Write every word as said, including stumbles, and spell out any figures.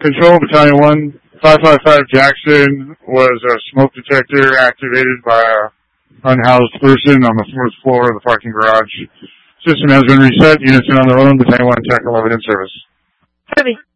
Control, Battalion one, five five five Jackson was a smoke detector activated by a unhoused person on the fourth floor of the parking garage. System has been reset. Units are on their own. Battalion one, Tech eleven in service. Heavy.